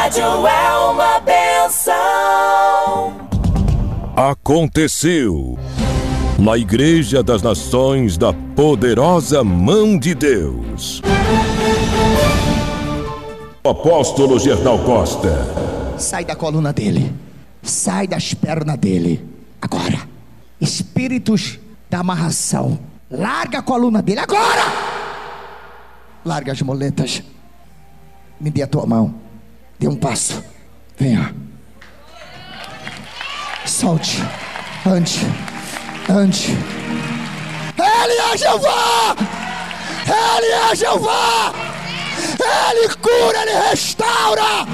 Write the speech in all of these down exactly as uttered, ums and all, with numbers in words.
rádio é uma bênção. Aconteceu na Igreja das Nações da Poderosa Mão de Deus. Apóstolo Gerdau Costa. Sai da coluna dele, sai das pernas dele. Agora, espíritos da amarração, larga a coluna dele agora. Larga as muletas. Me dê a tua mão. Dê um passo. Venha. Solte. Ande. Ande. Ele é Jeová. Ele é Jeová. Ele cura, ele restaura.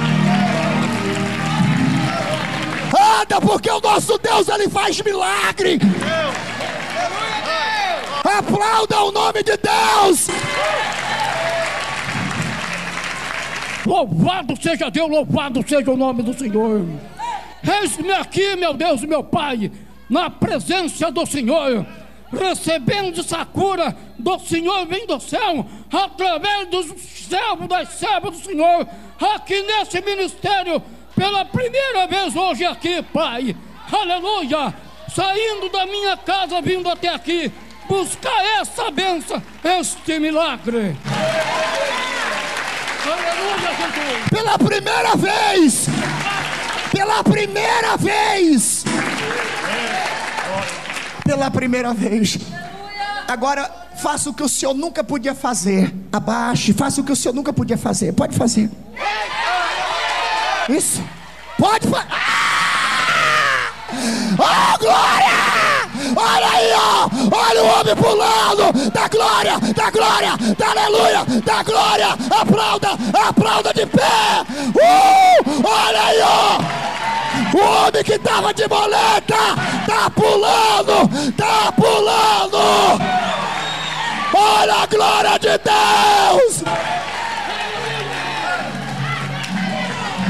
Anda, porque o nosso Deus, ele faz milagre. Aplauda o nome de Deus. Louvado seja Deus, louvado seja o nome do Senhor. Eis-me aqui, meu Deus e meu Pai, na presença do Senhor, recebendo essa cura do Senhor, vem do céu, através dos servos, das servas do Senhor, aqui nesse ministério, pela primeira vez hoje aqui, Pai, aleluia, saindo da minha casa, vindo até aqui, buscar essa bênção, este milagre. Aleluia, Jesus. Pela primeira vez, pela primeira vez, pela primeira vez. Agora faça o que o Senhor nunca podia fazer. Abaixe, faça o que o Senhor nunca podia fazer. Pode fazer. Isso. Pode fazer. Ah! Oh, glória! Olha aí, ó! Olha o homem pulando! Da glória! Da glória! Da aleluia! Da glória! Aplauda! Aplauda de pé! Uh! Olha aí, ó! O homem que tava de boleta tá pulando! Tá pulando! Olha a glória de Deus!